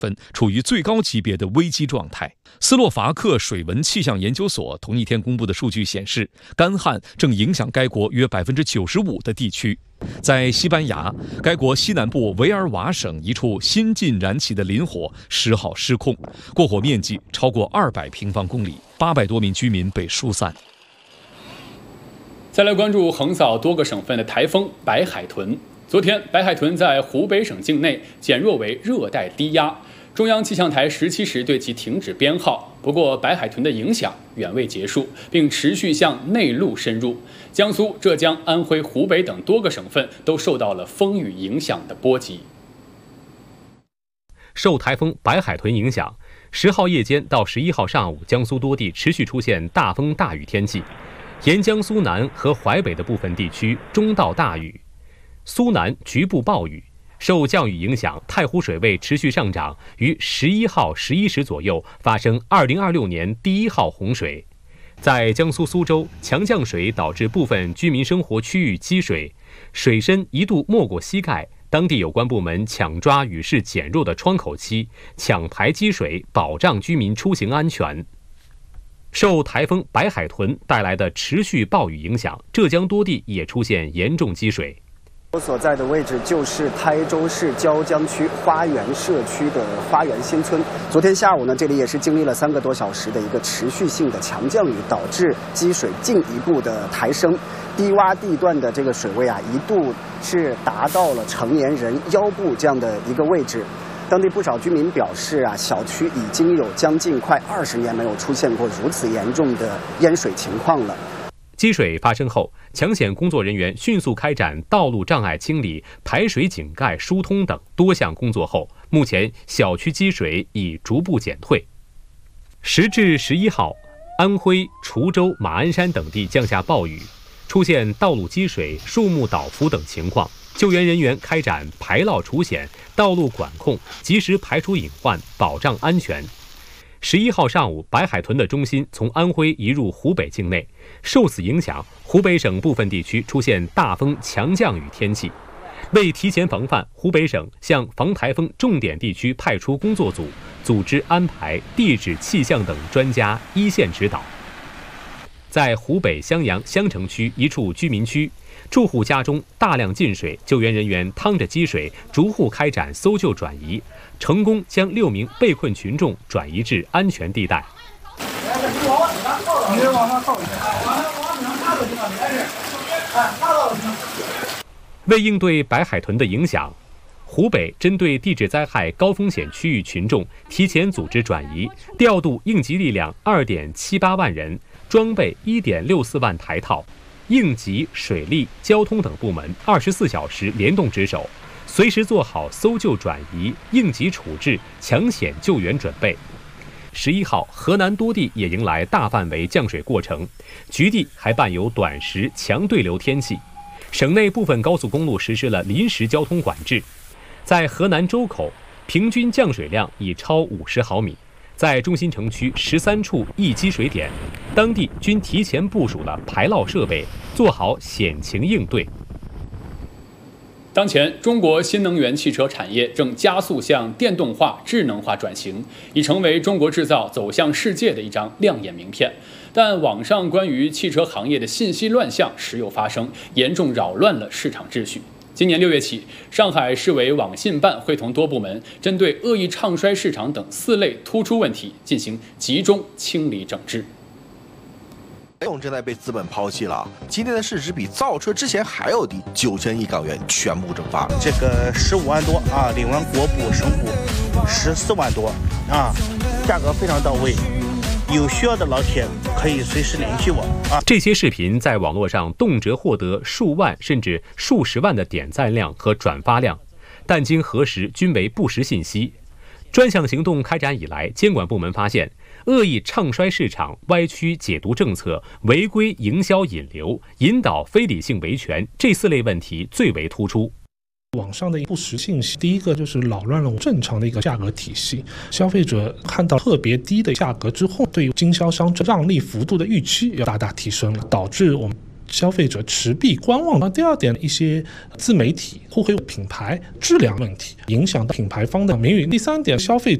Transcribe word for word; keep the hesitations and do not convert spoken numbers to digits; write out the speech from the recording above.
分处于最高级别的危机状态。斯洛伐克水文气象研究所同一天公布的数据显示，干旱正影响该国约百分之九十五的地区。在西班牙，该国西南部维尔瓦省一处新近燃起的林火十号失控，过火面积超过二百平方公里，八百多名居民被疏散。 再来关注横扫多个省份的台风白海豚。昨天，白海豚在湖北省境内减弱为热带低压，中央气象台十七时对其停止编号。不过，白海豚的影响远未结束，并持续向内陆深入。江苏、浙江、安徽、湖北等多个省份都受到了风雨影响的波及。 受台风白海豚影响，十号夜间到十一号上午，江苏多地持续出现大风大雨天气，沿江苏南和淮北的部分地区中到大雨。苏南局部暴雨，受降雨影响，太湖水位持续上涨，于十一号十一时左右发生二零二六年第一号洪水。在江苏苏州，强降水导致部分居民生活区域积水，水深一度没过膝盖，当地有关部门抢抓雨势减弱的窗口期，抢排积水，保障居民出行安全。受台风白海豚带来的持续暴雨影响，浙江多地也出现严重积水。 我所在的位置就是台州市椒江区花园社区的花园新村。昨天下午呢，这里也是经历了三个多小时的一个持续性的强降雨，导致积水进一步的抬升，低洼地段的这个水位啊，一度是达到了成年人腰部这样的一个位置。当地不少居民表示啊，小区已经有将近快二十年没有出现过如此严重的淹水情况了。 积水发生后，抢险工作人员迅速开展道路障碍清理、排水井盖疏通等多项工作后，目前小区积水已逐步减退。时至十一号，安徽、滁州、马鞍山等地降下暴雨，出现道路积水、树木倒伏等情况，救援人员开展排涝除险、道路管控，及时排除隐患，保障安全。十一号上午，白海豚的中心从安徽移入湖北境内，受此影响，湖北省部分地区出现大风强降雨天气。为提前防范，湖北省向防台风重点地区派出工作组，组织安排地质、气象等专家一线指导。在湖北襄阳襄城区一处居民区，住户家中大量进水，救援人员趟着积水，逐户开展搜救转移，成功将六名被困群众转移至安全地带。为应对白海豚的影响，湖北针对地质灾害高风险区域群众提前组织转移，调度应急力量二点七八万人，装备一点六四万台套，应急、水利、交通等部门二十四小时联动值守，随时做好搜救转移、应急处置、抢险救援准备。十一号，河南多地也迎来大范围降水过程，局地还伴有短时强对流天气。省内部分高速公路实施了临时交通管制。在河南周口，平均降水量已超五十毫米。在中心城区十三处易积水点，当地均提前部署了排涝设备，做好险情应对。 当前，中国新能源汽车产业正加速向电动化、智能化转型，已成为中国制造走向世界的一张亮眼名片。但网上关于汽车行业的信息乱象时有发生，严重扰乱了市场秩序。今年六月起，上海市委网信办会同多部门，针对恶意唱衰市场等四类突出问题进行集中清理整治。 费用正在被资本抛弃了，今天的市值比造车之前还要低，九千亿港元全部蒸发。 这个十五万多啊，领完国补、省补十四万多啊，价格非常到位。有需要的老铁可以随时联系我啊！ 这些视频在网络上动辄获得数万甚至数十万的点赞量和转发量，但经核实均为不实信息。专项行动开展以来，监管部门发现恶意唱衰市场、歪曲解读政策、违规营销引流、引导非理性维权这四类问题最为突出。 网上的不实信息，第一个就是扰乱了正常的一个价格体系，消费者看到特别低的价格之后，对于经销商让利幅度的预期要大大提升了，导致我们消费者持币观望。那第二点，一些自媒体互黑品牌质量问题影响到品牌方的名誉。第三点，消费